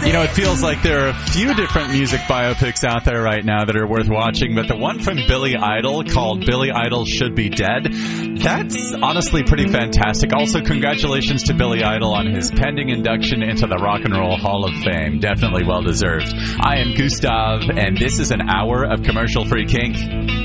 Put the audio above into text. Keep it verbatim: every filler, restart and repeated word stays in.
You know, it feels like there are a few different music biopics out there right now that are worth watching, but the one from Billy Idol called Billy Idol Should Be Dead, that's honestly pretty fantastic. Also, congratulations to Billy Idol on his pending induction into the Rock and Roll Hall of Fame. Definitely well deserved. I am Gustav, and this is an hour of commercial-free kink.